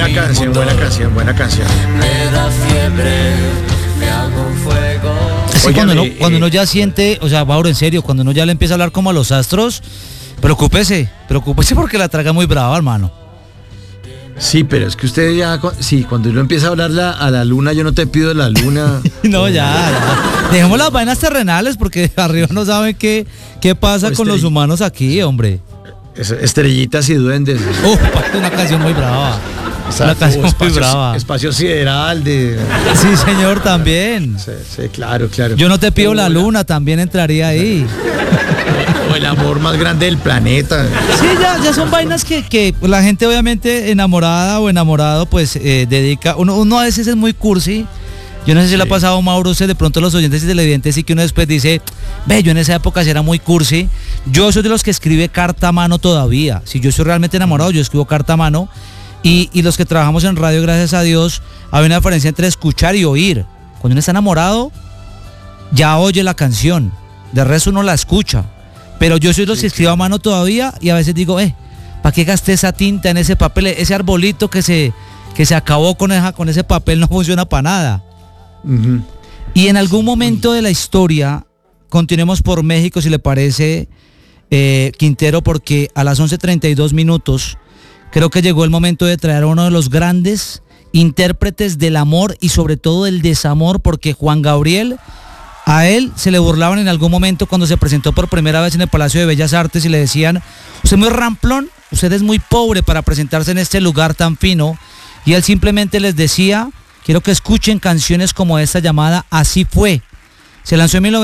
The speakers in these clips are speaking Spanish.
buena canción. Me da fiebre, me hago fuego. Es que cuando uno ya siente, o sea, Mauro, en serio, cuando uno ya le empieza a hablar como a los astros, preocúpese porque la traga muy brava, hermano. Sí, pero es que usted ya, sí, cuando uno empieza a hablar a la luna, yo no te pido la luna. No, ya. Dejemos las vainas terrenales porque arriba no saben qué pasa con los humanos aquí, hombre. Estrellitas y duendes. Una canción muy brava. Una canción muy brava. Espacio sideral de... Sí, señor, también. Sí, claro. Yo no te pido la luna, también entraría ahí. O el amor más grande del planeta. Sí, ya son vainas que la gente obviamente enamorada o enamorado pues dedica. Uno a veces es muy cursi. Yo no sé si le ha pasado a Mauro, usted de pronto los oyentes y televidentes sí que uno después dice, yo en esa época sí era muy cursi. Yo soy de los que escribe carta a mano todavía. Si yo estoy realmente enamorado, yo escribo carta a mano. Y los que trabajamos en radio, gracias a Dios, hay una diferencia entre escuchar y oír. Cuando uno está enamorado, ya oye la canción. De resto uno la escucha. Pero yo soy de los que escribo a mano todavía y a veces digo, ¿para qué gasté esa tinta en ese papel? Ese arbolito que se acabó con ese papel no funciona para nada. Uh-huh. Y en algún momento de la historia, continuemos por México si le parece, Quintero, porque a las 11:32 creo que llegó el momento de traer a uno de los grandes intérpretes del amor y sobre todo del desamor, porque Juan Gabriel, a él se le burlaban en algún momento cuando se presentó por primera vez en el Palacio de Bellas Artes y le decían, usted es muy ramplón, usted es muy pobre para presentarse en este lugar tan fino, y él simplemente les decía, quiero que escuchen canciones como esta llamada Así Fue. Se lanzó en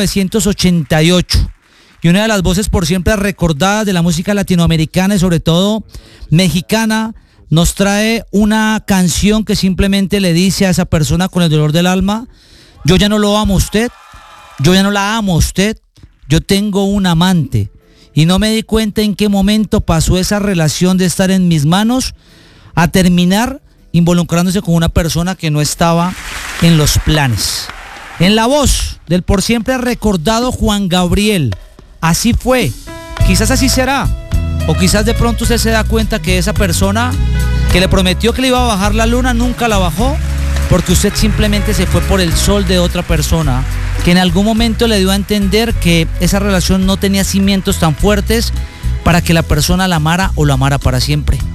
1988 y una de las voces por siempre recordadas de la música latinoamericana y sobre todo mexicana nos trae una canción que simplemente le dice a esa persona con el dolor del alma, yo ya no lo amo a usted, yo ya no la amo a usted, yo tengo un amante y no me di cuenta en qué momento pasó esa relación de estar en mis manos a terminar involucrándose con una persona que no estaba en los planes. En la voz del por siempre recordado Juan Gabriel, Así Fue. Quizás así será, o quizás de pronto usted se da cuenta que esa persona que le prometió que le iba a bajar la luna nunca la bajó, porque usted simplemente se fue por el sol de otra persona que en algún momento le dio a entender que esa relación no tenía cimientos tan fuertes para que la persona la amara o la amara para siempre.